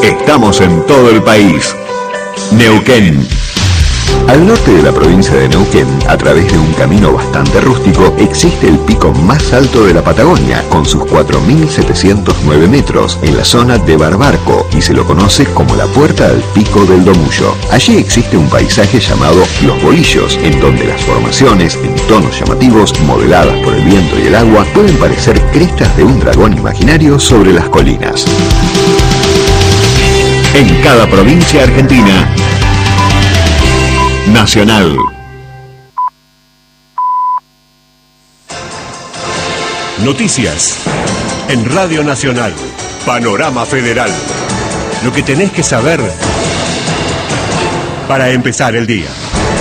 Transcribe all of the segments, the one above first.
Estamos en todo el país. Neuquén. Al norte de la provincia de Neuquén, a través de un camino bastante rústico, existe el pico más alto de la Patagonia, con sus 4.709 metros, en la zona de Barbarco, y se lo conoce como la Puerta al Pico del Domullo. Allí existe un paisaje llamado Los Bolillos, en donde las formaciones, en tonos llamativos, modeladas por el viento y el agua, pueden parecer crestas de un dragón imaginario sobre las colinas. En cada provincia argentina, Nacional. Noticias en Radio Nacional. Panorama Federal. Lo que tenés que saber para empezar el día.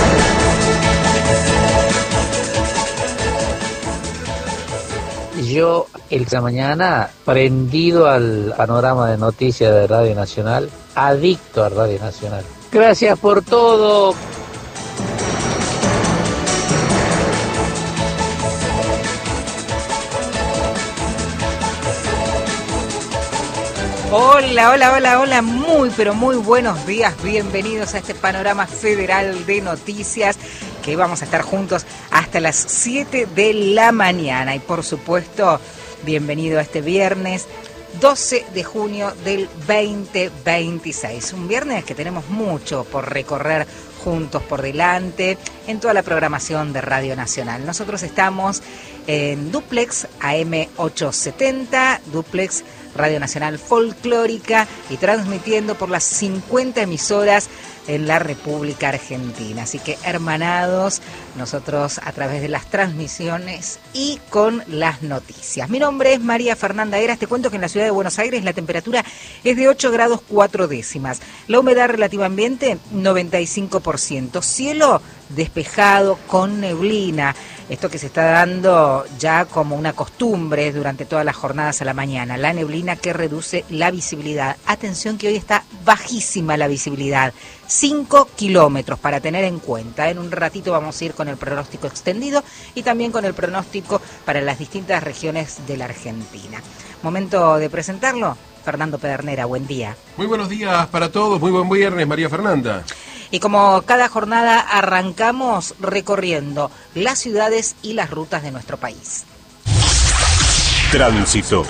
Yo esta mañana, prendido al panorama de noticias de Radio Nacional, adicto a Radio Nacional. Gracias por todo. Hola, muy pero muy buenos días, bienvenidos a este panorama federal de noticias que vamos a estar juntos hasta las 7 de la mañana y por supuesto, bienvenido a este viernes 12 de junio del 2026, un viernes que tenemos mucho por recorrer juntos por delante en toda la programación de Radio Nacional. Nosotros estamos en Duplex AM870, Duplex Radio Nacional Folclórica y transmitiendo por las 50 emisoras en la República Argentina. Así que hermanados, nosotros a través de las transmisiones y con las noticias. Mi nombre es María Fernanda Heras. Te cuento que en la ciudad de Buenos Aires la temperatura es de 8 grados 4 décimas. La humedad relativa ambiente 95%. Cielo despejado con neblina. Esto que se está dando ya como una costumbre durante todas las jornadas a la mañana. La neblina que reduce la visibilidad. Atención que hoy está bajísima la visibilidad. 5 kilómetros para tener en cuenta. En un ratito vamos a ir con el pronóstico extendido y también con el pronóstico para las distintas regiones de la Argentina. Momento de presentarlo. Fernando Pedernera, buen día. Muy buenos días para todos, muy buen viernes, María Fernanda. Y como cada jornada arrancamos recorriendo las ciudades y las rutas de nuestro país. Tránsito.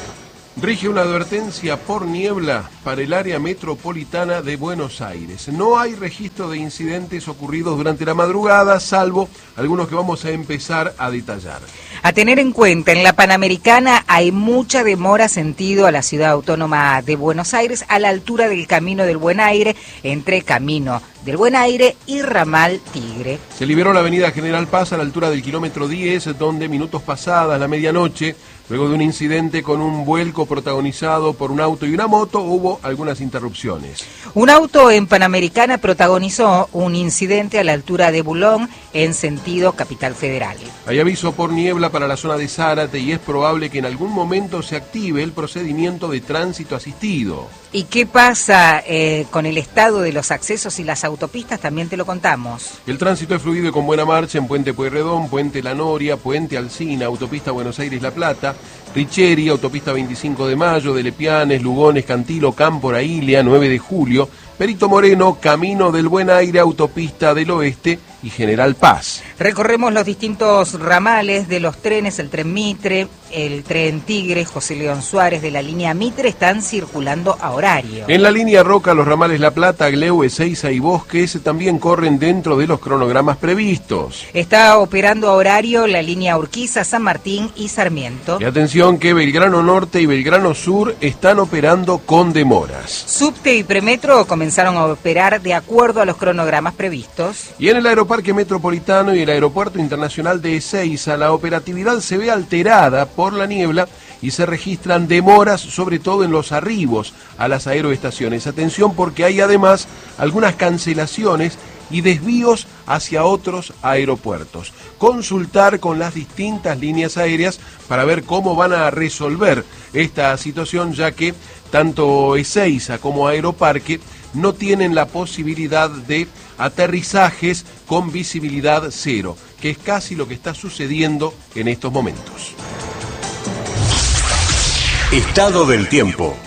Rige una advertencia por niebla para el área metropolitana de Buenos Aires. No hay registro de incidentes ocurridos durante la madrugada, salvo algunos que vamos a empezar a detallar. A tener en cuenta, en la Panamericana hay mucha demora sentido a la ciudad autónoma de Buenos Aires, a la altura del Camino del Buen Aire, entre Camino del Buen Aire y Ramal Tigre. Se liberó la avenida General Paz a la altura del kilómetro 10, donde minutos pasadas la medianoche, luego de un incidente con un vuelco protagonizado por un auto y una moto, hubo algunas interrupciones. Un auto en Panamericana protagonizó un incidente a la altura de Bulón, en sentido Capital Federal. Hay aviso por niebla para la zona de Zárate y es probable que en algún momento se active el procedimiento de tránsito asistido. ¿Y qué pasa con el estado de los accesos y las autopistas? También te lo contamos. El tránsito es fluido y con buena marcha en Puente Pueyrredón, Puente La Noria, Puente Alsina, Autopista Buenos Aires-La Plata, Richeri, Autopista 25 de Mayo, de Lepianes, Lugones, Cantilo, Cámpora, Ilia, 9 de Julio, Perito Moreno, Camino del Buen Aire, Autopista del Oeste y General Paz. Recorremos los distintos ramales de los trenes, el tren Mitre, el tren Tigre, José León Suárez de la línea Mitre están circulando a horario. En la línea Roca, los ramales La Plata, Gleu, Ezeiza y Bosques también corren dentro de los cronogramas previstos. Está operando a horario la línea Urquiza, San Martín y Sarmiento. Y atención que Belgrano Norte y Belgrano Sur están operando con demoras. Subte y Premetro comenzaron a operar de acuerdo a los cronogramas previstos. Y en el Aeroparque Metropolitano y el Aeropuerto Internacional de Ezeiza, la operatividad se ve alterada por la niebla y se registran demoras, sobre todo en los arribos a las aeroestaciones. Atención porque hay además algunas cancelaciones y desvíos hacia otros aeropuertos. Consultar con las distintas líneas aéreas para ver cómo van a resolver esta situación, ya que tanto Ezeiza como Aeroparque no tienen la posibilidad de aterrizajes con visibilidad cero, que es casi lo que está sucediendo en estos momentos. Estado del tiempo.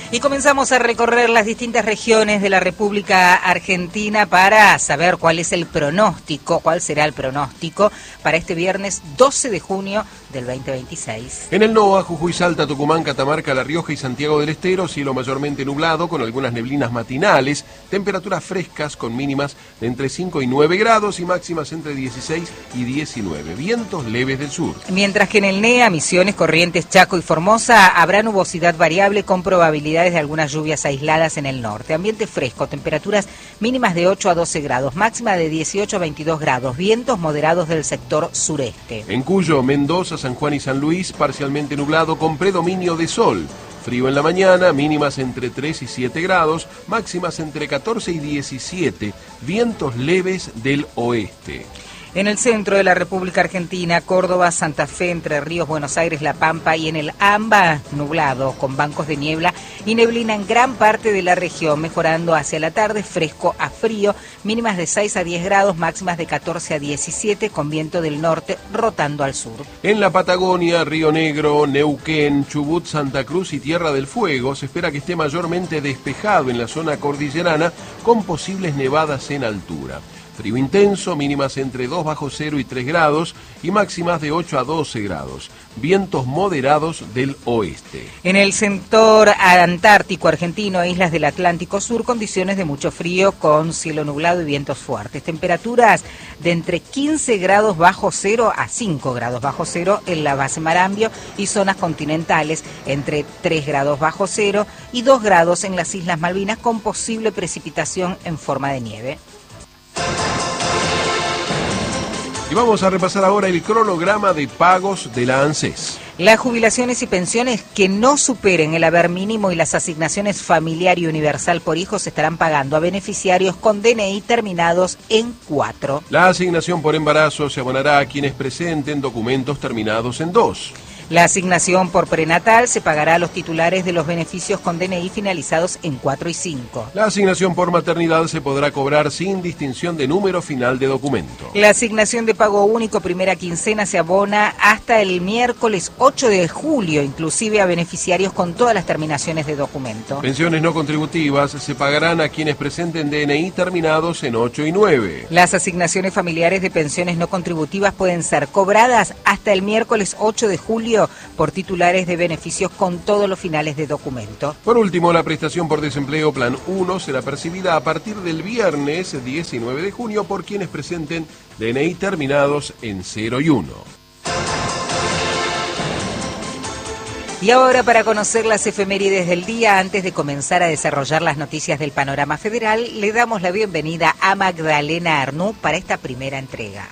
Y comenzamos a recorrer las distintas regiones de la República Argentina para saber cuál será el pronóstico para este viernes 12 de junio del 2026. En el NOA, Jujuy, Salta, Tucumán, Catamarca, La Rioja y Santiago del Estero, cielo mayormente nublado con algunas neblinas matinales, temperaturas frescas con mínimas de entre 5 y 9 grados y máximas entre 16 y 19, vientos leves del sur. Mientras que en el NEA, Misiones, Corrientes, Chaco y Formosa habrá nubosidad variable con probabilidades de algunas lluvias aisladas en el norte. Ambiente fresco, temperaturas mínimas de 8 a 12 grados, máxima de 18 a 22 grados, vientos moderados del sector sureste. En Cuyo, Mendoza, San Juan y San Luis, parcialmente nublado con predominio de sol. Frío en la mañana, mínimas entre 3 y 7 grados, máximas entre 14 y 17, vientos leves del oeste. En el centro de la República Argentina, Córdoba, Santa Fe, Entre Ríos, Buenos Aires, La Pampa y en el AMBA, nublado, con bancos de niebla y neblina en gran parte de la región, mejorando hacia la tarde, fresco a frío, mínimas de 6 a 10 grados, máximas de 14 a 17, con viento del norte rotando al sur. En la Patagonia, Río Negro, Neuquén, Chubut, Santa Cruz y Tierra del Fuego, se espera que esté mayormente despejado en la zona cordillerana, con posibles nevadas en altura. Frío intenso, mínimas entre 2 bajo cero y 3 grados y máximas de 8 a 12 grados. Vientos moderados del oeste. En el sector antártico argentino e islas del Atlántico Sur, condiciones de mucho frío con cielo nublado y vientos fuertes. Temperaturas de entre 15 grados bajo cero a 5 grados bajo cero en la base Marambio y zonas continentales, entre 3 grados bajo cero y 2 grados en las Islas Malvinas, con posible precipitación en forma de nieve. Y vamos a repasar ahora el cronograma de pagos de la ANSES. Las jubilaciones y pensiones que no superen el haber mínimo y las asignaciones familiar y universal por hijos estarán pagando a beneficiarios con DNI terminados en 4. La asignación por embarazo se abonará a quienes presenten documentos terminados en 2. La asignación por prenatal se pagará a los titulares de los beneficios con DNI finalizados en 4 y 5. La asignación por maternidad se podrá cobrar sin distinción de número final de documento. La asignación de pago único primera quincena se abona hasta el miércoles 8 de julio, inclusive a beneficiarios con todas las terminaciones de documento. Pensiones no contributivas se pagarán a quienes presenten DNI terminados en 8 y 9. Las asignaciones familiares de pensiones no contributivas pueden ser cobradas hasta el miércoles 8 de julio por titulares de beneficios con todos los finales de documento. Por último, la prestación por desempleo Plan 1 será percibida a partir del viernes 19 de junio por quienes presenten DNI terminados en 0 y 1. Y ahora, para conocer las efemérides del día, antes de comenzar a desarrollar las noticias del panorama federal, le damos la bienvenida a Magdalena Arnú para esta primera entrega.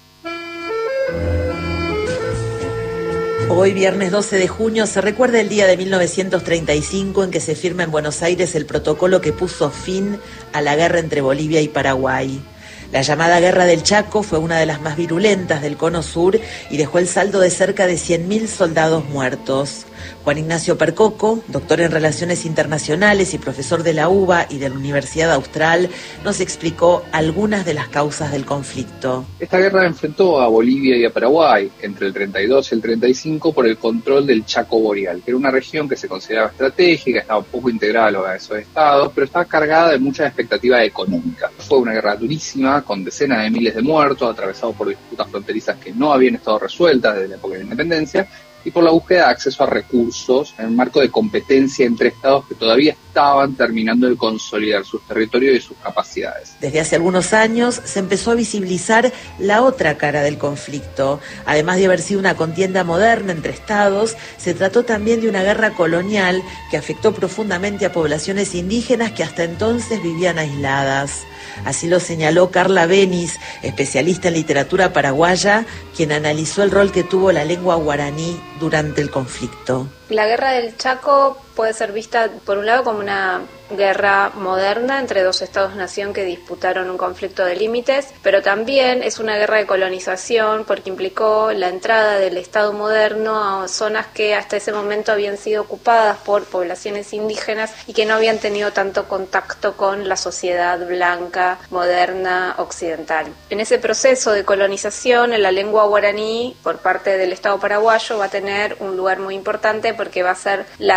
Hoy, viernes 12 de junio, se recuerda el día de 1935 en que se firma en Buenos Aires el protocolo que puso fin a la guerra entre Bolivia y Paraguay. La llamada Guerra del Chaco fue una de las más virulentas del Cono Sur y dejó el saldo de cerca de 100.000 soldados muertos. Juan Ignacio Percoco, doctor en Relaciones Internacionales y profesor de la UBA y de la Universidad Austral, nos explicó algunas de las causas del conflicto. Esta guerra enfrentó a Bolivia y a Paraguay entre el 32 y el 35 por el control del Chaco Boreal, que era una región que se consideraba estratégica, estaba poco integrada a esos estados, pero estaba cargada de mucha expectativa económica. Fue una guerra durísima, con decenas de miles de muertos, atravesado por disputas fronterizas que no habían estado resueltas desde la época de la independencia, y por la búsqueda de acceso a recursos en un marco de competencia entre estados que todavía estaban terminando de consolidar sus territorios y sus capacidades. Desde hace algunos años se empezó a visibilizar la otra cara del conflicto. Además de haber sido una contienda moderna entre estados, se trató también de una guerra colonial que afectó profundamente a poblaciones indígenas que hasta entonces vivían aisladas. Así lo señaló Carla Benis, especialista en literatura paraguaya, quien analizó el rol que tuvo la lengua guaraní durante el conflicto. La guerra del Chaco puede ser vista, por un lado, como una guerra moderna entre dos estados-nación que disputaron un conflicto de límites, pero también es una guerra de colonización porque implicó la entrada del Estado moderno a zonas que hasta ese momento habían sido ocupadas por poblaciones indígenas y que no habían tenido tanto contacto con la sociedad blanca, moderna, occidental. En ese proceso de colonización, la lengua guaraní, por parte del Estado paraguayo, va a tener un lugar muy importante porque va a ser la lengua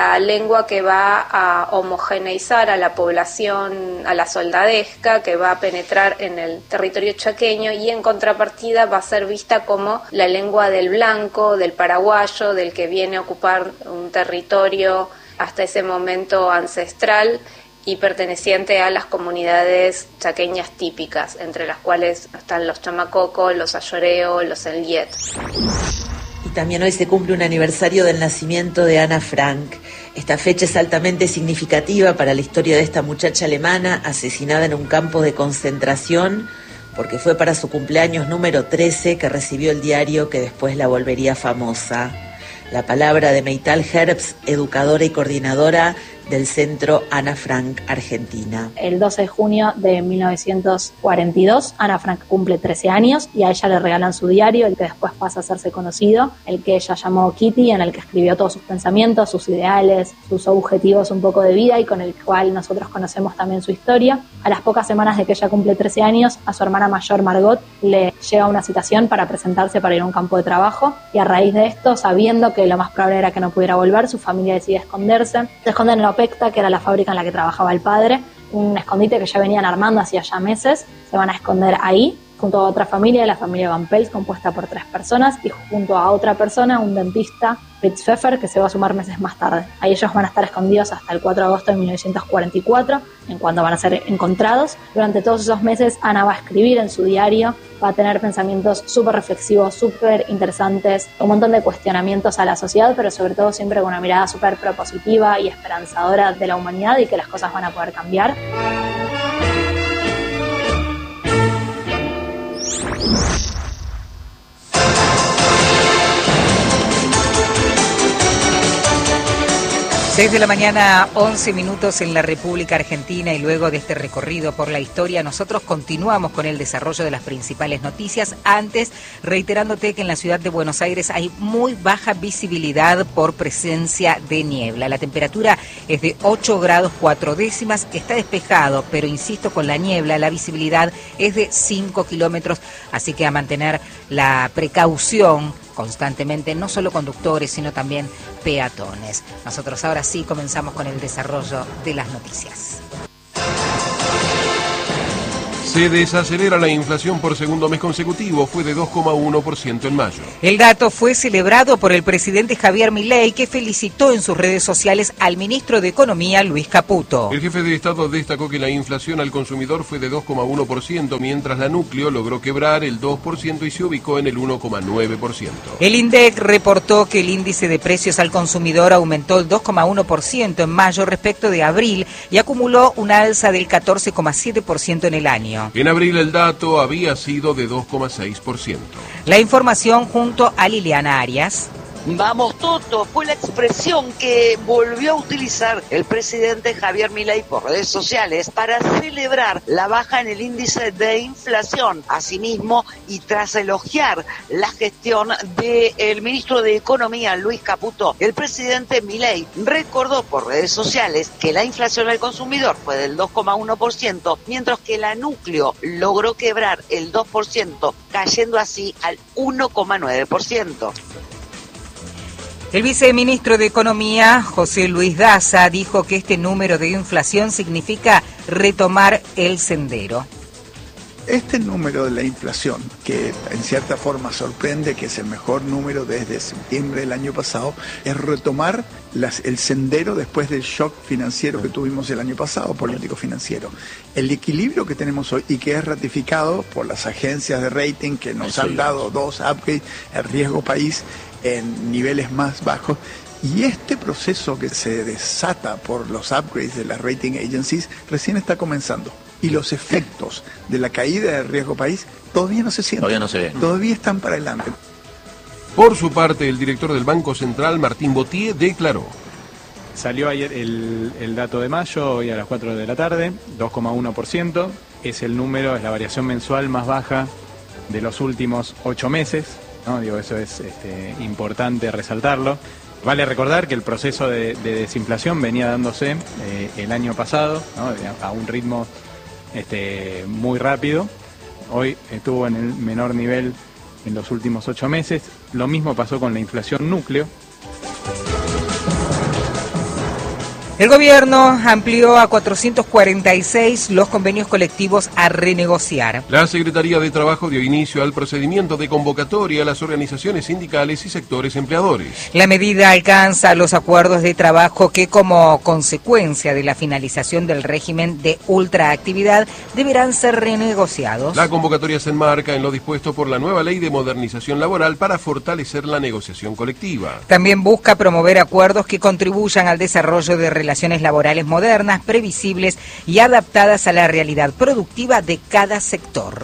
lengua que va a homogeneizar a la población, a la soldadesca, que va a penetrar en el territorio chaqueño, y en contrapartida va a ser vista como la lengua del blanco, del paraguayo, del que viene a ocupar un territorio hasta ese momento ancestral y perteneciente a las comunidades chaqueñas típicas, entre las cuales están los chamacocos, los ayoreo, los elliet. Y también hoy se cumple un aniversario del nacimiento de Ana Frank. Esta fecha es altamente significativa para la historia de esta muchacha alemana asesinada en un campo de concentración, porque fue para su cumpleaños número 13 que recibió el diario que después la volvería famosa. La palabra de Meital Herbst, educadora y coordinadora del Centro Ana Frank Argentina. El 12 de junio de 1942, Ana Frank cumple 13 años y a ella le regalan su diario, el que después pasa a hacerse conocido, el que ella llamó Kitty, en el que escribió todos sus pensamientos, sus ideales, sus objetivos un poco de vida y con el cual nosotros conocemos también su historia. A las pocas semanas de que ella cumple 13 años, a su hermana mayor Margot le llega una citación para presentarse para ir a un campo de trabajo, y a raíz de esto, sabiendo que lo más probable era que no pudiera volver, su familia decide esconderse. Se esconden en la Opecta, que era la fábrica en la que trabajaba el padre, un escondite que ya venían armando hacía ya meses. Se van a esconder ahí, junto a otra familia, la familia Van Pels, compuesta por 3 personas, y junto a otra persona, un dentista, Fritz Pfeffer, que se va a sumar meses más tarde. Ahí ellos van a estar escondidos hasta el 4 de agosto de 1944, en cuando van a ser encontrados. Durante todos esos meses, Ana va a escribir en su diario, va a tener pensamientos súper reflexivos, súper interesantes, un montón de cuestionamientos a la sociedad, pero sobre todo siempre con una mirada súper propositiva y esperanzadora de la humanidad y que las cosas van a poder cambiar. Desde la mañana, 11 minutos en la República Argentina, y luego de este recorrido por la historia, nosotros continuamos con el desarrollo de las principales noticias. Antes, reiterándote que en la ciudad de Buenos Aires hay muy baja visibilidad por presencia de niebla. La temperatura es de 8 grados 4 décimas, está despejado, pero insisto, con la niebla la visibilidad es de 5 kilómetros, así que a mantener la precaución constantemente, no solo conductores, sino también peatones. Nosotros ahora sí comenzamos con el desarrollo de las noticias. Se desacelera la inflación por segundo mes consecutivo, fue de 2,1% en mayo. El dato fue celebrado por el presidente Javier Milei, que felicitó en sus redes sociales al ministro de Economía, Luis Caputo. El jefe de Estado destacó que la inflación al consumidor fue de 2,1%, mientras la núcleo logró quebrar el 2% y se ubicó en el 1,9%. El INDEC reportó que el índice de precios al consumidor aumentó el 2,1% en mayo respecto de abril y acumuló una alza del 14,7% en el año. En abril el dato había sido de 2,6%. La información junto a Liliana Arias. Vamos Toto fue la expresión que volvió a utilizar el presidente Javier Milei por redes sociales para celebrar la baja en el índice de inflación. Asimismo, y tras elogiar la gestión del ministro de Economía, Luis Caputo, el presidente Milei recordó por redes sociales que la inflación al consumidor fue del 2,1%, mientras que la núcleo logró quebrar el 2%, cayendo así al 1,9%. El viceministro de Economía, José Luis Daza, dijo que este número de inflación significa retomar el sendero. Este número de la inflación, que en cierta forma sorprende, que es el mejor número desde septiembre del año pasado, es retomar el sendero después del shock financiero que tuvimos el año pasado, político-financiero. El equilibrio que tenemos hoy y que es ratificado por las agencias de rating que nos han dado 2 upgrades, el riesgo país en niveles más bajos, y este proceso que se desata por los upgrades de las rating agencies recién está comenzando, y los efectos de la caída del riesgo país todavía no se sienten, todavía no se ven, todavía están para adelante. Por su parte, el director del Banco Central, Martín Botier, declaró: salió ayer el dato de mayo, hoy a las 4 de la tarde, 2,1%, es el número, es la variación mensual más baja de los últimos 8 meses. ¿No? Digo, eso es importante resaltarlo. Vale recordar que el proceso de desinflación venía dándose el año pasado, ¿no? A un ritmo muy rápido. Hoy estuvo en el menor nivel en los últimos 8 meses. Lo mismo pasó con la inflación núcleo. El gobierno amplió a 446 los convenios colectivos a renegociar. La Secretaría de Trabajo dio inicio al procedimiento de convocatoria a las organizaciones sindicales y sectores empleadores. La medida alcanza los acuerdos de trabajo que, como consecuencia de la finalización del régimen de ultraactividad, deberán ser renegociados. La convocatoria se enmarca en lo dispuesto por la nueva Ley de Modernización Laboral para fortalecer la negociación colectiva. También busca promover acuerdos que contribuyan al desarrollo de relaciones laborales modernas, previsibles y adaptadas a la realidad productiva de cada sector.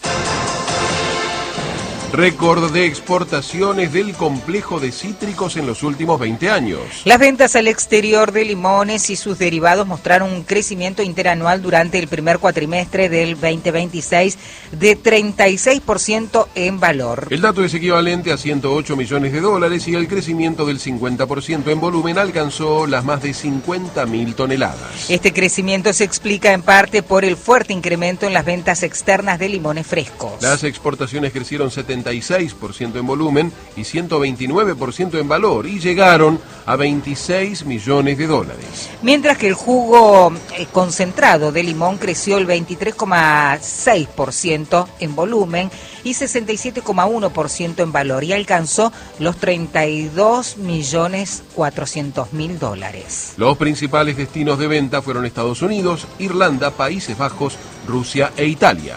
Récord de exportaciones del complejo de cítricos en los últimos 20 años. Las ventas al exterior de limones y sus derivados mostraron un crecimiento interanual durante el primer cuatrimestre del 2026 de 36% en valor. El dato es equivalente a $108 millones y el crecimiento del 50% en volumen alcanzó las más de 50.000 toneladas. Este crecimiento se explica en parte por el fuerte incremento en las ventas externas de limones frescos. Las exportaciones crecieron 76% en volumen y 129% en valor y llegaron a $26 millones. Mientras que el jugo concentrado de limón creció el 23,6% en volumen y 67,1% en valor y alcanzó los $32.400.000. Los principales destinos de venta fueron Estados Unidos, Irlanda, Países Bajos, Rusia e Italia.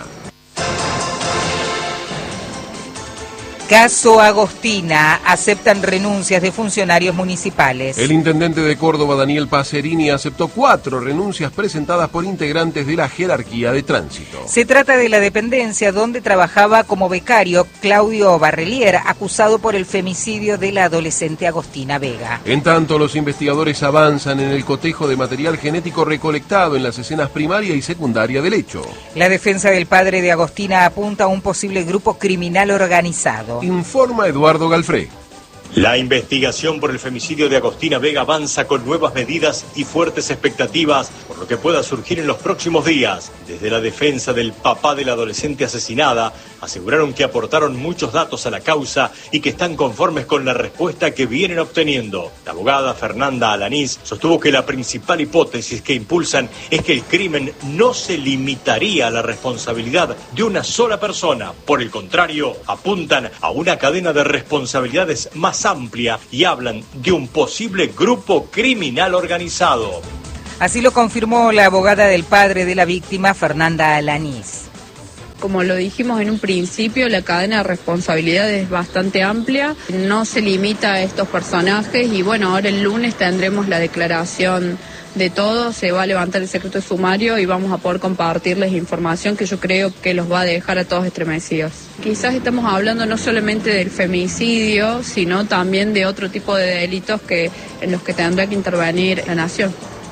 Caso Agostina, aceptan renuncias de funcionarios municipales. El intendente de Córdoba, Daniel Pacerini, aceptó 4 renuncias presentadas por integrantes de la jerarquía de tránsito. Se trata de la dependencia donde trabajaba como becario Claudio Barrelier, acusado por el femicidio de la adolescente Agostina Vega. En tanto, los investigadores avanzan en el cotejo de material genético recolectado en las escenas primaria y secundaria del hecho. La defensa del padre de Agostina apunta a un posible grupo criminal organizado. Informa Eduardo Galfré. La investigación por el femicidio de Agostina Vega avanza con nuevas medidas y fuertes expectativas por lo que pueda surgir en los próximos días. Desde la defensa del papá de la adolescente asesinada, aseguraron que aportaron muchos datos a la causa y que están conformes con la respuesta que vienen obteniendo. La abogada Fernanda Alanís sostuvo que la principal hipótesis que impulsan es que el crimen no se limitaría a la responsabilidad de una sola persona. Por el contrario, apuntan a una cadena de responsabilidades más amplia y hablan de un posible grupo criminal organizado. Así lo confirmó la abogada del padre de la víctima, Fernanda Alanís. Como lo dijimos en un principio, la cadena de responsabilidad es bastante amplia, no se limita a estos personajes y bueno, ahora el lunes tendremos la declaración de todos, se va a levantar el secreto de sumario y vamos a poder compartirles información que yo creo que los va a dejar a todos estremecidos. Quizás estamos hablando no solamente del femicidio, sino también de otro tipo de delitos en los que tendrá que intervenir la nación.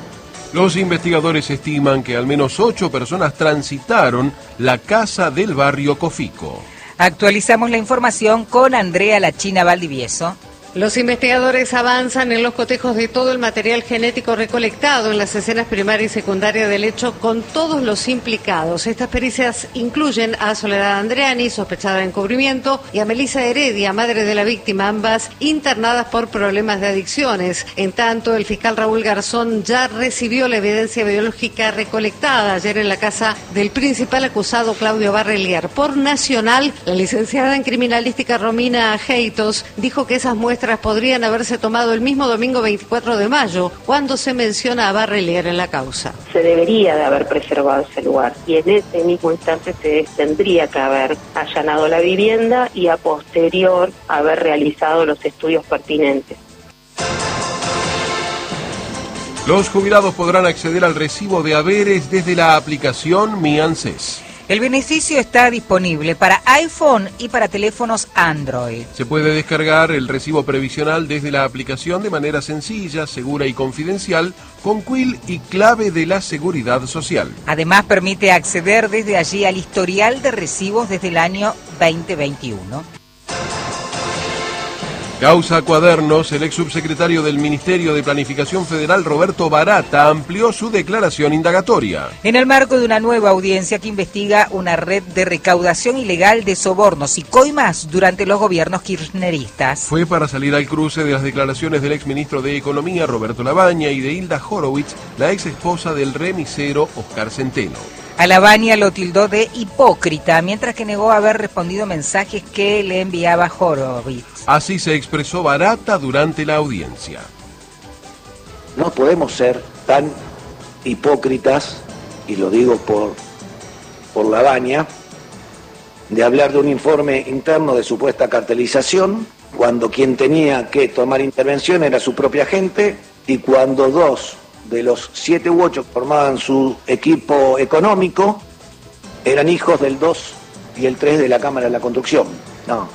Los investigadores estiman que al menos 8 personas transitaron la casa del barrio Cofico. Actualizamos la información con Andrea La China Valdivieso. Los investigadores avanzan en los cotejos de todo el material genético recolectado en las escenas primaria y secundaria del hecho con todos los implicados. Estas pericias incluyen a Soledad Andreani, sospechada de encubrimiento, y a Melissa Heredia, madre de la víctima, ambas internadas por problemas de adicciones. En tanto, el fiscal Raúl Garzón ya recibió la evidencia biológica recolectada ayer en la casa del principal acusado, Claudio Barrelier. Por Nacional, la licenciada en criminalística Romina Heitos dijo que esas muestras podrían haberse tomado el mismo domingo 24 de mayo, cuando se menciona a Barrelier en la causa. Se debería de haber preservado ese lugar y en ese mismo instante se tendría que haber allanado la vivienda y a posterior haber realizado los estudios pertinentes. Los jubilados podrán acceder al recibo de haberes desde la aplicación Mi ANSES. El beneficio está disponible para iPhone y para teléfonos Android. Se puede descargar el recibo previsional desde la aplicación de manera sencilla, segura y confidencial, con quill y clave de la Seguridad Social. Además, permite acceder desde allí al historial de recibos desde el año 2021. Causa Cuadernos, el ex subsecretario del Ministerio de Planificación Federal, Roberto Barata, amplió su declaración indagatoria. En el marco de una nueva audiencia que investiga una red de recaudación ilegal de sobornos y coimas durante los gobiernos kirchneristas. Fue para salir al cruce de las declaraciones del exministro de Economía, Roberto Labaña, y de Hilda Horowitz, la ex esposa del remisero Oscar Centeno. A Labaña lo tildó de hipócrita, mientras que negó haber respondido mensajes que le enviaba Horowitz. Así se expresó Barata durante la audiencia. No podemos ser tan hipócritas, y lo digo por Labaña, de hablar de un informe interno de supuesta cartelización, cuando quien tenía que tomar intervención era su propia gente, y cuando 2 de los 7 u 8 que formaban su equipo económico eran hijos del 2 y el 3 de la Cámara de la Construcción. No.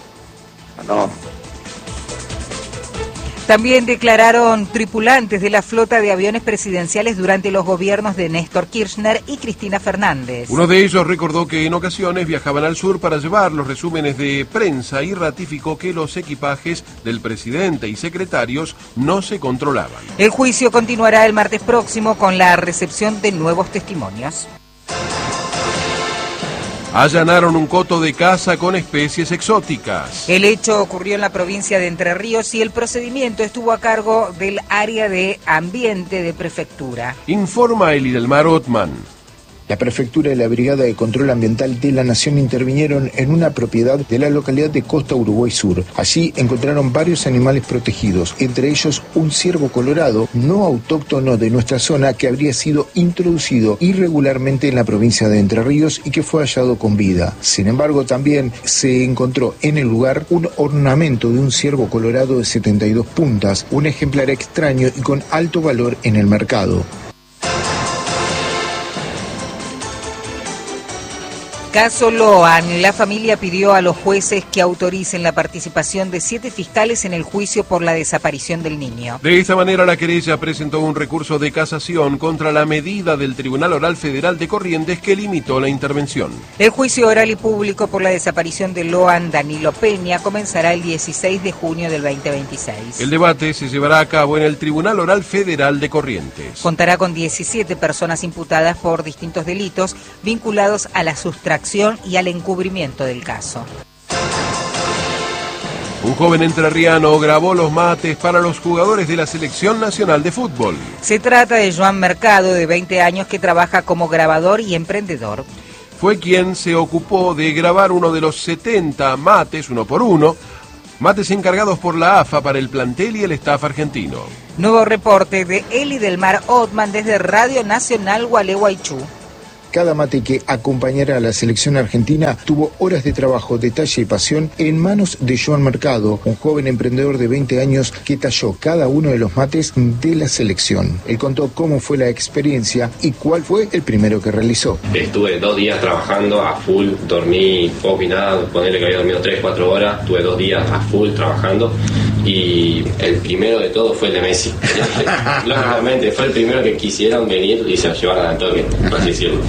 También declararon tripulantes de la flota de aviones presidenciales durante los gobiernos de Néstor Kirchner y Cristina Fernández. Uno de ellos recordó que en ocasiones viajaban al sur para llevar los resúmenes de prensa y ratificó que los equipajes del presidente y secretarios no se controlaban. El juicio continuará el martes próximo con la recepción de nuevos testimonios. Allanaron un coto de caza con especies exóticas. El hecho ocurrió en la provincia de Entre Ríos y el procedimiento estuvo a cargo del área de ambiente de prefectura. Informa Elidelmar Othman. La Prefectura y la Brigada de Control Ambiental de la Nación intervinieron en una propiedad de la localidad de Costa Uruguay Sur. Allí encontraron varios animales protegidos, entre ellos un ciervo colorado no autóctono de nuestra zona que habría sido introducido irregularmente en la provincia de Entre Ríos y que fue hallado con vida. Sin embargo, también se encontró en el lugar un ornamento de un ciervo colorado de 72 puntas, un ejemplar extraño y con alto valor en el mercado. Caso Loan, la familia pidió a los jueces que autoricen la participación de 7 fiscales en el juicio por la desaparición del niño. De esta manera, la querella presentó un recurso de casación contra la medida del Tribunal Oral Federal de Corrientes que limitó la intervención. El juicio oral y público por la desaparición de Loan Danilo Peña comenzará el 16 de junio del 2026. El debate se llevará a cabo en el Tribunal Oral Federal de Corrientes. Contará con 17 personas imputadas por distintos delitos vinculados a la sustracción y al encubrimiento del caso. Un joven entrerriano grabó los mates para los jugadores de la Selección Nacional de Fútbol. Se trata de Joan Mercado, de 20 años, que trabaja como grabador y emprendedor. Fue quien se ocupó de grabar uno de los 70 mates, uno por uno, mates encargados por la AFA para el plantel y el staff argentino. Nuevo reporte de Elidelmar Othman desde Radio Nacional Gualeguaychú. Cada mate que acompañará a la selección argentina tuvo horas de trabajo, detalle y pasión en manos de Joan Mercado, un joven emprendedor de 20 años que talló cada uno de los mates de la selección. Él contó cómo fue la experiencia y cuál fue el primero que realizó. Estuve 2 días trabajando a full, dormí poco y nada, ponerle que había dormido 3-4 horas, estuve 2 días a full trabajando y el primero de todo fue el de Messi. Lógicamente fue el primero que quisieron venir y se lo llevaron al toque, por así decirlo.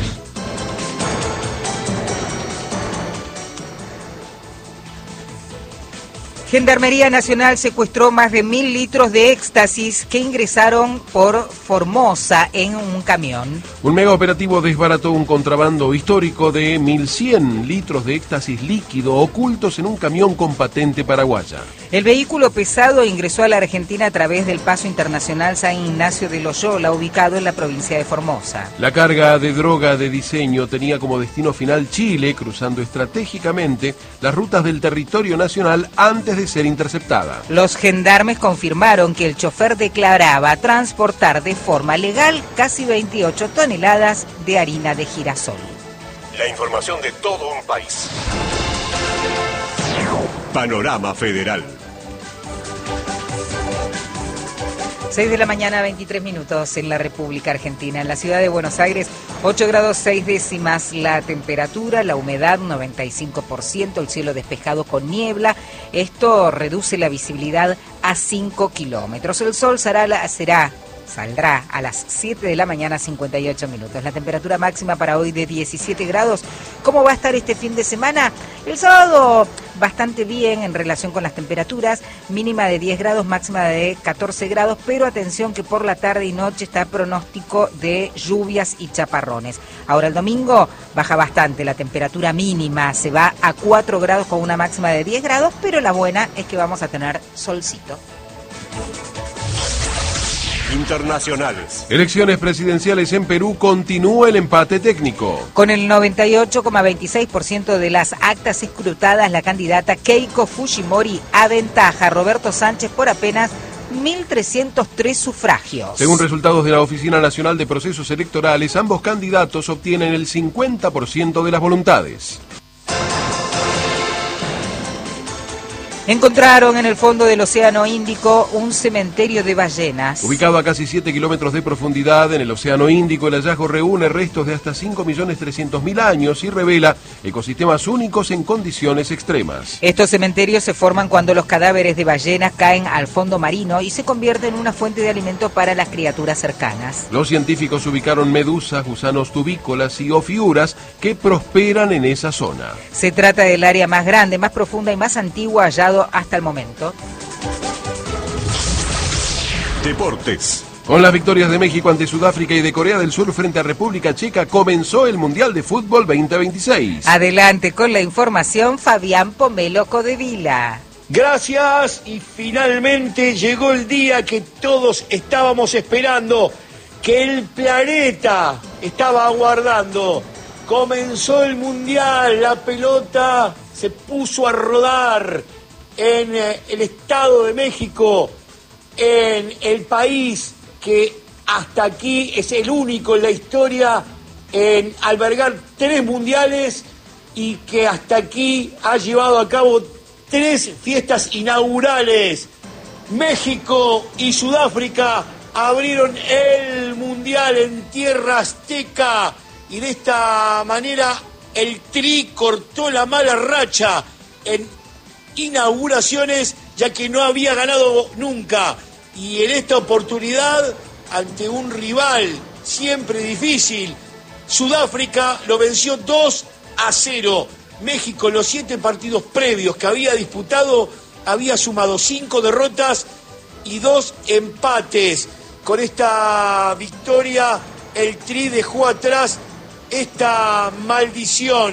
Gendarmería Nacional secuestró más de 1.000 litros de éxtasis que ingresaron por Formosa en un camión. Un mega operativo desbarató un contrabando histórico de 1.100 litros de éxtasis líquido ocultos en un camión con patente paraguaya. El vehículo pesado ingresó a la Argentina a través del paso internacional San Ignacio de Loyola, ubicado en la provincia de Formosa. La carga de droga de diseño tenía como destino final Chile, cruzando estratégicamente las rutas del territorio nacional antes de ser interceptada. Los gendarmes confirmaron que el chofer declaraba transportar de forma legal casi 28 toneladas de harina de girasol. La información de todo un país. Panorama Federal. 6 de la mañana, 23 minutos en la República Argentina. En la ciudad de Buenos Aires, 8 grados 6 décimas la temperatura, la humedad 95%, el cielo despejado con niebla. Esto reduce la visibilidad a 5 kilómetros. El sol será saldrá a las 7 de la mañana, 58 minutos. La temperatura máxima para hoy de 17 grados. ¿Cómo va a estar este fin de semana? El sábado bastante bien en relación con las temperaturas, mínima de 10 grados, máxima de 14 grados, pero atención que por la tarde y noche está pronóstico de lluvias y chaparrones. Ahora el domingo baja bastante la temperatura mínima, se va a 4 grados con una máxima de 10 grados, pero la buena es que vamos a tener solcito. Internacionales. Elecciones presidenciales en Perú, continúa el empate técnico. Con el 98,26% de las actas escrutadas, la candidata Keiko Fujimori aventaja a Roberto Sánchez por apenas 1.303 sufragios. Según resultados de la Oficina Nacional de Procesos Electorales, ambos candidatos obtienen el 50% de las voluntades. Encontraron en el fondo del Océano Índico un cementerio de ballenas. Ubicado a casi 7 kilómetros de profundidad en el Océano Índico, el hallazgo reúne restos de hasta 5.300.000 años y revela ecosistemas únicos en condiciones extremas. Estos cementerios se forman cuando los cadáveres de ballenas caen al fondo marino y se convierten en una fuente de alimento para las criaturas cercanas. Los científicos ubicaron medusas, gusanos tubícolas y ofiuras que prosperan en esa zona. Se trata del área más grande, más profunda y más antigua hallado hasta el momento. Deportes. Con las victorias de México ante Sudáfrica y de Corea del Sur frente a República Checa, comenzó el Mundial de Fútbol 2026. Adelante con la información, Fabián Pomelo Codevila. Gracias, y finalmente llegó el día que todos estábamos esperando, que el planeta estaba aguardando. Comenzó el Mundial, la pelota se puso a rodar en el Estado de México, en el país que hasta aquí es el único en la historia en albergar 3 mundiales y que hasta aquí ha llevado a cabo 3 fiestas inaugurales. México y Sudáfrica abrieron el mundial en tierra azteca y de esta manera el Tri cortó la mala racha en inauguraciones, ya que no había ganado nunca, y en esta oportunidad ante un rival siempre difícil, Sudáfrica lo venció 2-0. México en los 7 partidos previos que había disputado había sumado 5 derrotas y 2 empates. Con esta victoria el Tri dejó atrás esta maldición,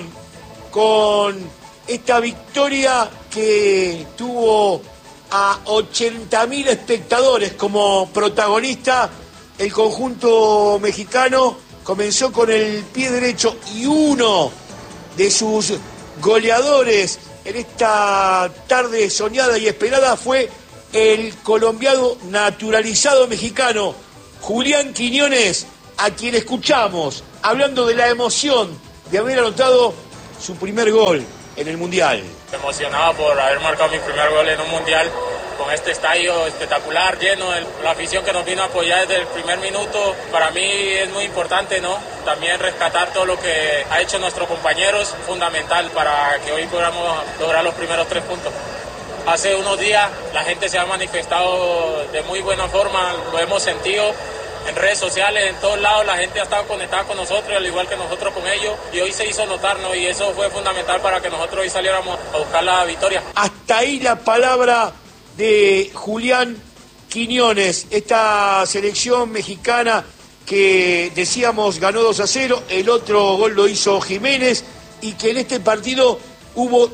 con esta victoria que tuvo a 80.000 espectadores como protagonista. El conjunto mexicano comenzó con el pie derecho y uno de sus goleadores en esta tarde soñada y esperada fue el colombiano naturalizado mexicano Julián Quiñones, a quien escuchamos hablando de la emoción de haber anotado su primer gol en el Mundial. Emocionado por haber marcado mi primer gol en un Mundial con este estadio espectacular, lleno, la afición que nos vino a apoyar desde el primer minuto. Para mí es muy importante, ¿no? También rescatar todo lo que ha hecho nuestros compañeros, fundamental para que hoy podamos lograr los primeros 3 puntos. Hace unos días la gente se ha manifestado de muy buena forma, lo hemos sentido. En redes sociales, en todos lados, la gente ha estado conectada con nosotros, al igual que nosotros con ellos, y hoy se hizo notar, ¿no? Y eso fue fundamental para que nosotros hoy saliéramos a buscar la victoria. Hasta ahí la palabra de Julián Quiñones, esta selección mexicana que decíamos ganó 2-0, el otro gol lo hizo Jiménez, y que en este partido hubo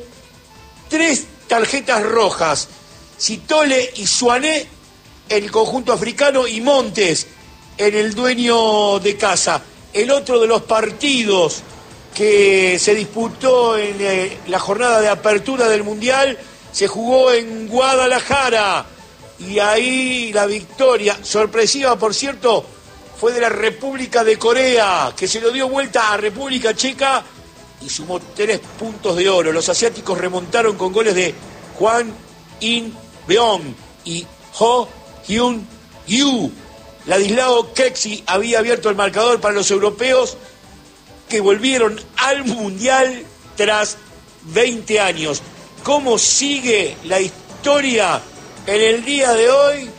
3 tarjetas rojas, Citole y Suané, el conjunto africano, y Montes, en el dueño de casa. El otro de los partidos que se disputó en la jornada de apertura del Mundial se jugó en Guadalajara, y ahí la victoria, sorpresiva por cierto, fue de la República de Corea, que se lo dio vuelta a República Checa y sumó 3 puntos de oro. Los asiáticos remontaron con goles de Hwang In-beong y Ho Hyun-yu. Ladislao Keksi había abierto el marcador para los europeos, que volvieron al Mundial tras 20 años. ¿Cómo sigue la historia en el día de hoy?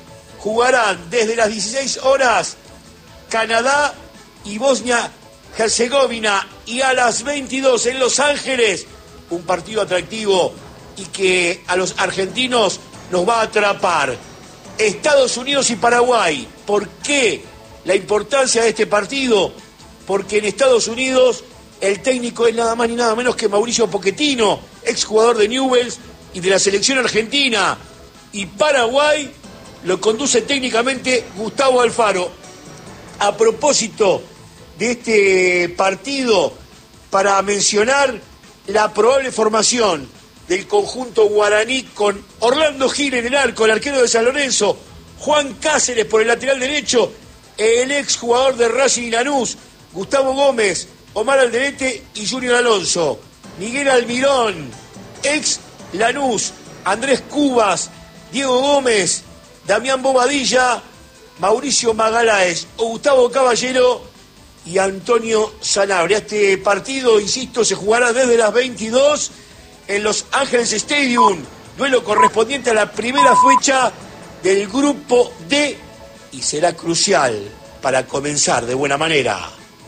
jugarán desde las 16 horas Canadá y Bosnia-Herzegovina, y a las 22 en Los Ángeles, un partido atractivo y que a los argentinos nos va a atrapar. Estados Unidos y Paraguay. ¿Por qué la importancia de este partido? Porque en Estados Unidos el técnico es nada más ni nada menos que Mauricio Pochettino, exjugador de Newell's y de la selección argentina. Y Paraguay lo conduce técnicamente Gustavo Alfaro. A propósito de este partido, para mencionar la probable formación del conjunto guaraní con Orlando Gil en el arco, el arquero de San Lorenzo, Juan Cáceres por el lateral derecho, el exjugador de Racing y Lanús, Gustavo Gómez, Omar Alderete y Junior Alonso, Miguel Almirón, ex Lanús, Andrés Cubas, Diego Gómez, Damián Bobadilla, Mauricio Magaláes, Gustavo Caballero y Antonio Sanabria. Este partido, insisto, se jugará desde las 22 en Los Ángeles Stadium, duelo correspondiente a la primera fecha del grupo D, y será crucial para comenzar de buena manera.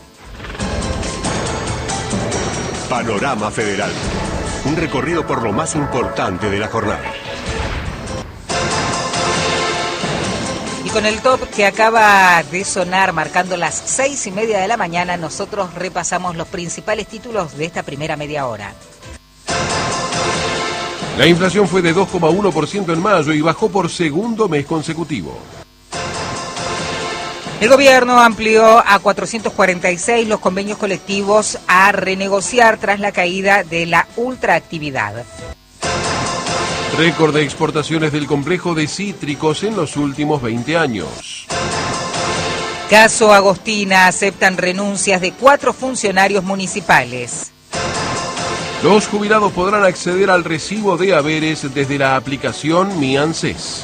Panorama Federal. Un recorrido por lo más importante de la jornada. Y con el top que acaba de sonar, marcando las 6:30 de la mañana, nosotros repasamos los principales títulos de esta primera media hora. La inflación fue de 2,1% en mayo y bajó por segundo mes consecutivo. El gobierno amplió a 446 los convenios colectivos a renegociar tras la caída de la ultraactividad. Récord de exportaciones del complejo de cítricos en los últimos 20 años. Caso Agostina, aceptan renuncias de 4 funcionarios municipales. Los jubilados podrán acceder al recibo de haberes desde la aplicación Mi ANSES.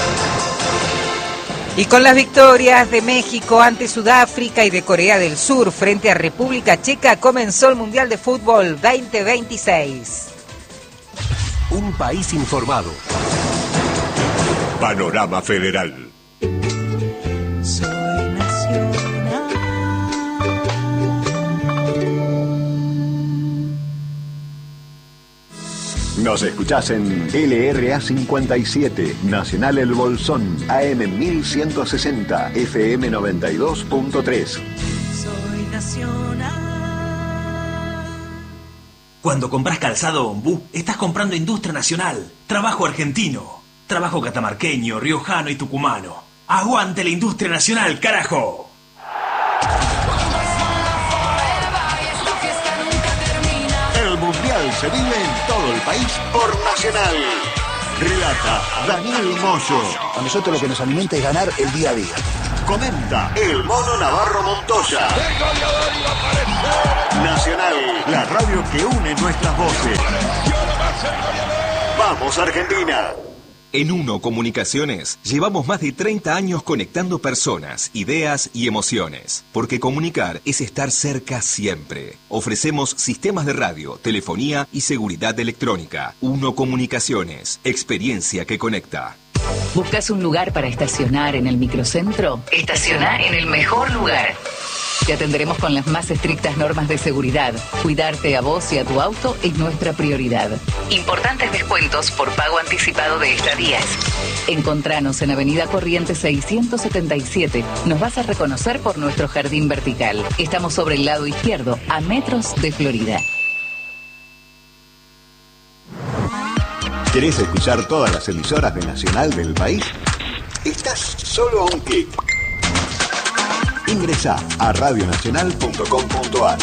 Y con las victorias de México ante Sudáfrica y de Corea del Sur frente a República Checa, comenzó el Mundial de Fútbol 2026. Un país informado. Panorama Federal. Nos escuchás en LRA 57, Nacional El Bolsón, AM 1160, FM 92.3. Soy nacional. Cuando compras calzado Ombú, estás comprando industria nacional, trabajo argentino, trabajo catamarqueño, riojano y tucumano. ¡Aguante la industria nacional, carajo! El Mundial se vive en todo el país por Nacional. Relata Daniel Moyo. A nosotros lo que nos alimenta es ganar el día a día. Comenta el Mono Navarro Montoya. Nacional, la radio que une nuestras voces. ¡Vamos, Argentina! En Uno Comunicaciones llevamos más de 30 años conectando personas, ideas y emociones, porque comunicar es estar cerca siempre. Ofrecemos sistemas de radio, telefonía y seguridad electrónica. Uno Comunicaciones, experiencia que conecta. ¿Buscas un lugar para estacionar en el microcentro? Estaciona en el mejor lugar. Te atenderemos con las más estrictas normas de seguridad. Cuidarte a vos y a tu auto es nuestra prioridad. Importantes descuentos por pago anticipado de estadías. Encontranos en Avenida Corrientes 677. Nos vas a reconocer por nuestro jardín vertical. Estamos sobre el lado izquierdo, a metros de Florida. ¿Querés escuchar todas las emisoras de Nacional del país? Estás solo a un clic. Ingresá a radionacional.com.ar.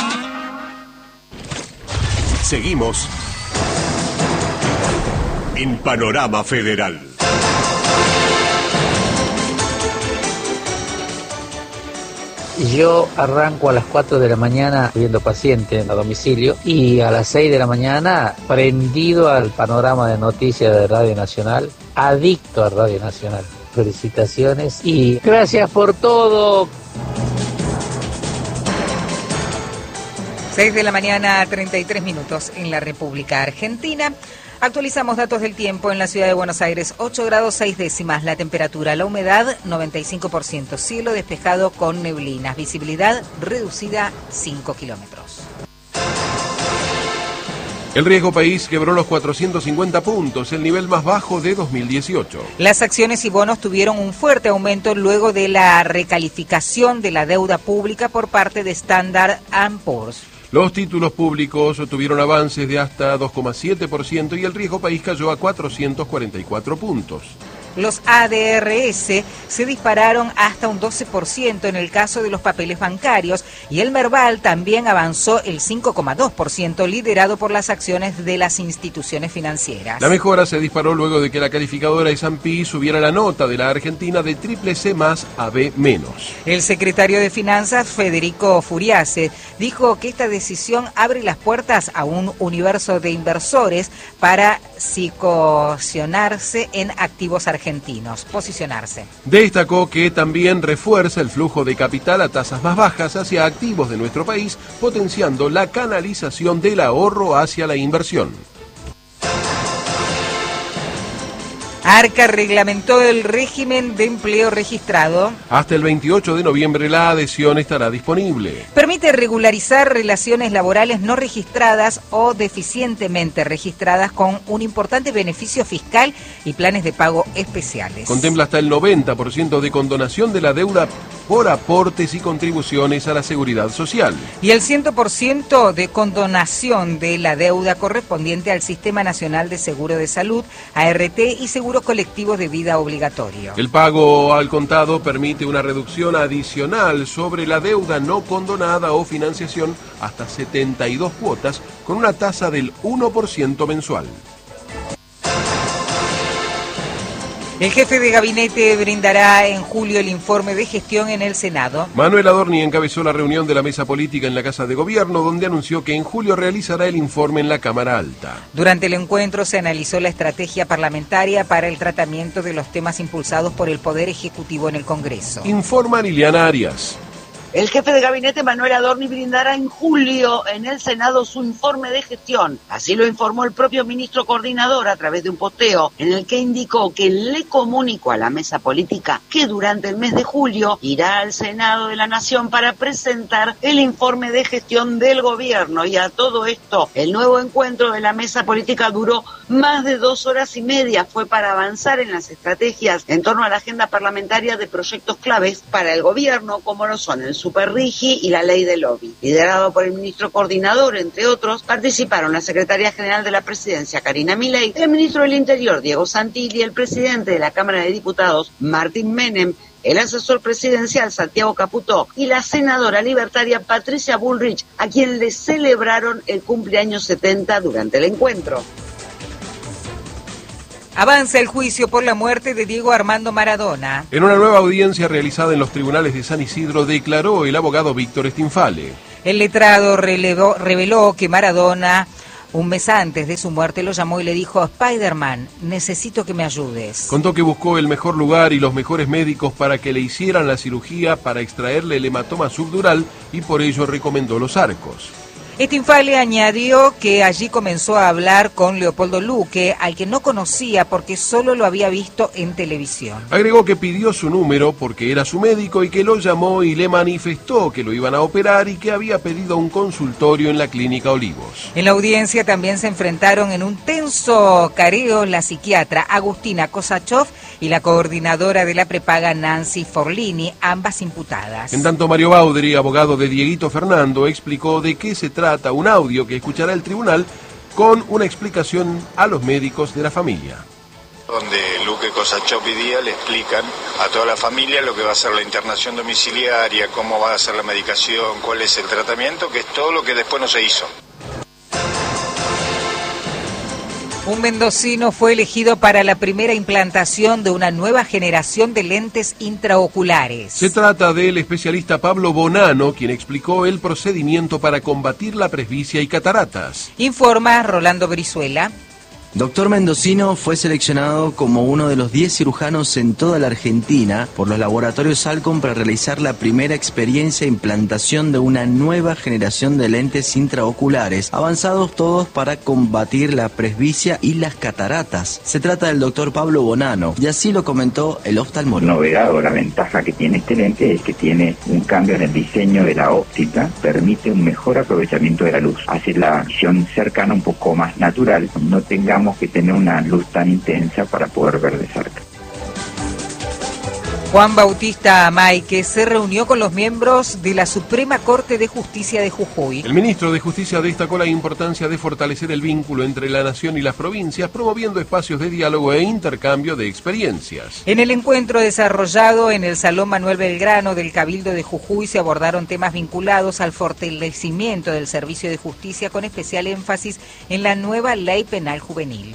Seguimos en Panorama Federal. Yo arranco a las 4 de la mañana viendo pacientes a domicilio y a las 6 de la mañana prendido al panorama de noticias de Radio Nacional, adicto a Radio Nacional. Felicitaciones y gracias por todo. 6 de la mañana, 33 minutos en la República Argentina. Actualizamos datos del tiempo en la ciudad de Buenos Aires, 8 grados 6 décimas la temperatura, la humedad 95%, cielo despejado con neblinas, visibilidad reducida 5 kilómetros. El riesgo país quebró los 450 puntos, el nivel más bajo de 2018. Las acciones y bonos tuvieron un fuerte aumento luego de la recalificación de la deuda pública por parte de Standard & Poor's. Los títulos públicos tuvieron avances de hasta 2,7% y el riesgo país cayó a 444 puntos. Los ADRS se dispararon hasta un 12% en el caso de los papeles bancarios y el Merval también avanzó el 5,2%, liderado por las acciones de las instituciones financieras. La mejora se disparó luego de que la calificadora S&P subiera la nota de la Argentina de CCC+ a B-. El secretario de Finanzas, Federico Furiase, dijo que esta decisión abre las puertas a un universo de inversores para posicionarse en activos argentinos. Destacó que también refuerza el flujo de capital a tasas más bajas hacia activos de nuestro país, potenciando la canalización del ahorro hacia la inversión. Arca reglamentó el régimen de empleo registrado. Hasta el 28 de noviembre la adhesión estará disponible. Permite regularizar relaciones laborales no registradas o deficientemente registradas con un importante beneficio fiscal y planes de pago especiales. Contempla hasta el 90% de condonación de la deuda por aportes y contribuciones a la seguridad social. Y el 100% de condonación de la deuda correspondiente al Sistema Nacional de Seguro de Salud, ART y Seguros Colectivos de Vida Obligatorio. El pago al contado permite una reducción adicional sobre la deuda no condonada o financiación hasta 72 cuotas con una tasa del 1% mensual. El jefe de gabinete brindará en julio el informe de gestión en el Senado. Manuel Adorni encabezó la reunión de la mesa política en la Casa de Gobierno, donde anunció que en julio realizará el informe en la Cámara Alta. Durante el encuentro se analizó la estrategia parlamentaria para el tratamiento de los temas impulsados por el Poder Ejecutivo en el Congreso. Informa Liliana Arias. El jefe de gabinete Manuel Adorni brindará en julio en el Senado su informe de gestión. Así lo informó el propio ministro coordinador a través de un posteo en el que indicó que le comunicó a la mesa política que durante el mes de julio irá al Senado de la Nación para presentar el informe de gestión del gobierno. Y a todo esto, el nuevo encuentro de la mesa política duró más de 2 horas y media. Fue para avanzar en las estrategias en torno a la agenda parlamentaria de proyectos claves para el gobierno, como lo son el Superrigi y la ley de lobby. Liderado por el ministro coordinador, entre otros, participaron la secretaria general de la Presidencia, Karina Milei, el ministro del Interior, Diego Santilli, el presidente de la Cámara de Diputados, Martín Menem, el asesor presidencial, Santiago Caputo, y la senadora libertaria, Patricia Bullrich, a quien le celebraron el cumpleaños 70 durante el encuentro. Avanza el juicio por la muerte de Diego Armando Maradona. En una nueva audiencia realizada en los tribunales de San Isidro, declaró el abogado Víctor Stinfale. El letrado reveló que Maradona, un mes antes de su muerte, lo llamó y le dijo: Spider-Man, necesito que me ayudes. Contó que buscó el mejor lugar y los mejores médicos para que le hicieran la cirugía para extraerle el hematoma subdural y por ello recomendó los arcos. Stinfale añadió que allí comenzó a hablar con Leopoldo Luque, al que no conocía porque solo lo había visto en televisión. Agregó que pidió su número porque era su médico y que lo llamó y le manifestó que lo iban a operar y que había pedido un consultorio en la Clínica Olivos. En la audiencia también se enfrentaron en un tenso careo la psiquiatra Agustina Kosachov y la coordinadora de la prepaga Nancy Forlini, ambas imputadas. En tanto, Mario Baudry, abogado de Dieguito Fernando, explicó de qué se trata un audio que escuchará el tribunal con una explicación a los médicos de la familia. Donde Luque Kosachov y Díaz le explican a toda la familia lo que va a ser la internación domiciliaria, cómo va a ser la medicación, cuál es el tratamiento, que es todo lo que después no se hizo. Un mendocino fue elegido para la primera implantación de una nueva generación de lentes intraoculares. Se trata del especialista Pablo Bonano, quien explicó el procedimiento para combatir la presbicia y cataratas. Informa Rolando Brizuela. Doctor Mendocino fue seleccionado como uno de los 10 cirujanos en toda la Argentina por los laboratorios Salcom para realizar la primera experiencia de implantación de una nueva generación de lentes intraoculares, avanzados todos para combatir la presbicia y las cataratas. Se trata del doctor Pablo Bonano, y así lo comentó el oftalmólogo. Novedad o la ventaja que tiene este lente es que tiene un cambio en el diseño de la óptica, permite un mejor aprovechamiento de la luz, hace la visión cercana un poco más natural, no tengamos que tener una luz tan intensa para poder ver de cerca. Juan Bautista Amaique se reunió con los miembros de la Suprema Corte de Justicia de Jujuy. El ministro de Justicia destacó la importancia de fortalecer el vínculo entre la nación y las provincias, promoviendo espacios de diálogo e intercambio de experiencias. En el encuentro desarrollado en el Salón Manuel Belgrano del Cabildo de Jujuy se abordaron temas vinculados al fortalecimiento del servicio de justicia, con especial énfasis en la nueva Ley Penal Juvenil.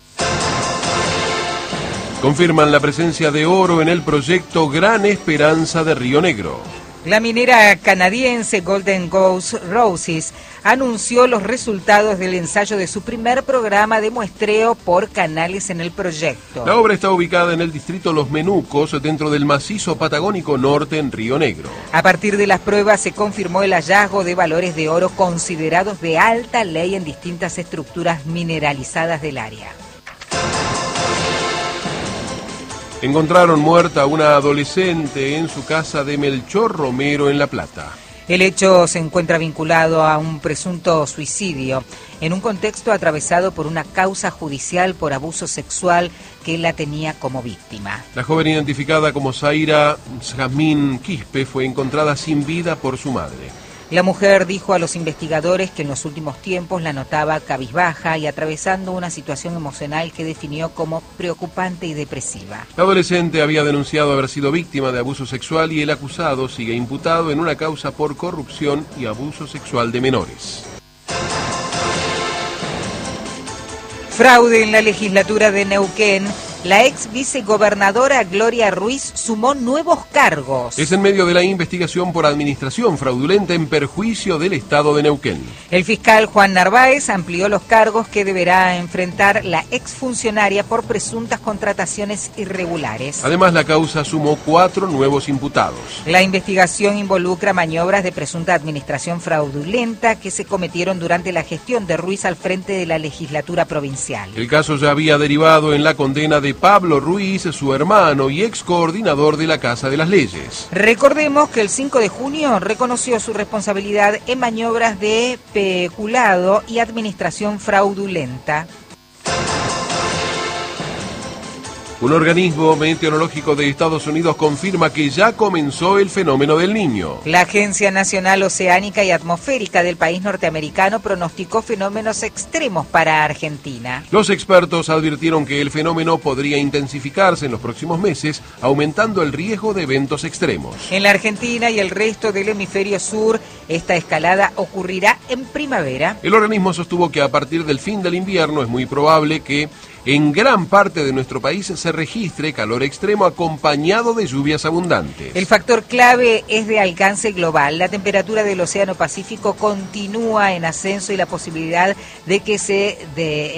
Confirman la presencia de oro en el proyecto Gran Esperanza de Río Negro. La minera canadiense Golden Ghost Roses anunció los resultados del ensayo de su primer programa de muestreo por canales en el proyecto. La obra está ubicada en el distrito Los Menucos, dentro del macizo patagónico norte en Río Negro. A partir de las pruebas se confirmó el hallazgo de valores de oro considerados de alta ley en distintas estructuras mineralizadas del área. Encontraron muerta a una adolescente en su casa de Melchor Romero en La Plata. El hecho se encuentra vinculado a un presunto suicidio en un contexto atravesado por una causa judicial por abuso sexual que la tenía como víctima. La joven, identificada como Zaira Jazmín Quispe, fue encontrada sin vida por su madre. La mujer dijo a los investigadores que en los últimos tiempos la notaba cabizbaja y atravesando una situación emocional que definió como preocupante y depresiva. La adolescente había denunciado haber sido víctima de abuso sexual y el acusado sigue imputado en una causa por corrupción y abuso sexual de menores. Fraude en la legislatura de Neuquén. La ex vicegobernadora Gloria Ruiz sumó nuevos cargos. Es en medio de la investigación por administración fraudulenta en perjuicio del Estado de Neuquén. El fiscal Juan Narváez amplió los cargos que deberá enfrentar la exfuncionaria por presuntas contrataciones irregulares. Además, la causa sumó 4 nuevos imputados. La investigación involucra maniobras de presunta administración fraudulenta que se cometieron durante la gestión de Ruiz al frente de la legislatura provincial. El caso ya había derivado en la condena de Pablo Ruiz, su hermano y ex coordinador de la Casa de las Leyes. Recordemos que el 5 de junio reconoció su responsabilidad en maniobras de peculado y administración fraudulenta. Un organismo meteorológico de Estados Unidos confirma que ya comenzó el fenómeno del Niño. La Agencia Nacional Oceánica y Atmosférica del país norteamericano pronosticó fenómenos extremos para Argentina. Los expertos advirtieron que el fenómeno podría intensificarse en los próximos meses, aumentando el riesgo de eventos extremos. En la Argentina y el resto del hemisferio sur, esta escalada ocurrirá en primavera. El organismo sostuvo que a partir del fin del invierno es muy probable que en gran parte de nuestro país se registre calor extremo acompañado de lluvias abundantes. El factor clave es de alcance global. La temperatura del Océano Pacífico continúa en ascenso y la posibilidad de que se